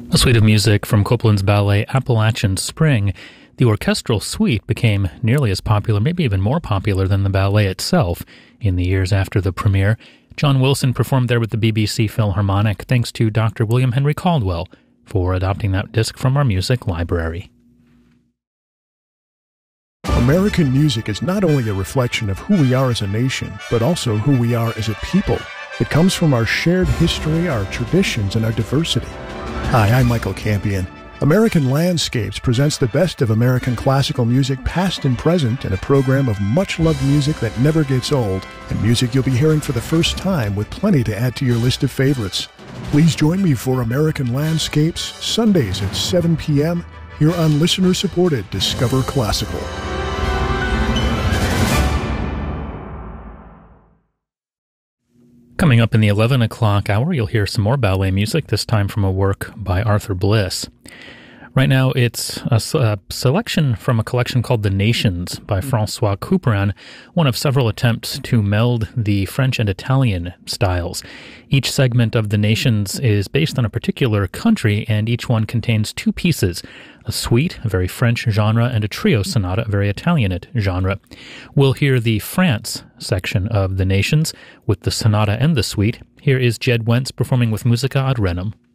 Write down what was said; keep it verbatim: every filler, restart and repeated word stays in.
A suite of music from Copland's ballet Appalachian Spring, the orchestral suite became nearly as popular, maybe even more popular than the ballet itself in the years after the premiere. John Wilson performed there with the B B C Philharmonic, thanks to Doctor William Henry Caldwell for adopting that disc from our music library. American music is not only a reflection of who we are as a nation, but also who we are as a people. It comes from our shared history, our traditions, and our diversity. Hi, I'm Michael Campion. American Landscapes presents the best of American classical music, past and present, in a program of much-loved music that never gets old, and music you'll be hearing for the first time with plenty to add to your list of favorites. Please join me for American Landscapes, Sundays at seven p.m., here on listener-supported Discover Classical. Coming up in the eleven o'clock hour, you'll hear some more ballet music, this time from a work by Arthur Bliss. Right now, it's a, a selection from a collection called The Nations by Francois Couperin, one of several attempts to meld the French and Italian styles. Each segment of The Nations is based on a particular country, and each one contains two pieces, a suite, a very French genre, and a trio sonata, a very Italianate genre. We'll hear the France section of The Nations with the sonata and the suite. Here is Jed Wentz performing with Musica ad Renum.